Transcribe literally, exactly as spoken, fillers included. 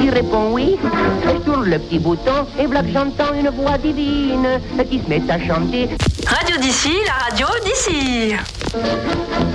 lui répond oui. Je tourne le petit bouton et voilà que j'entends une voix divine qui se met à chanter. Radio d'ici, la radio d'ici.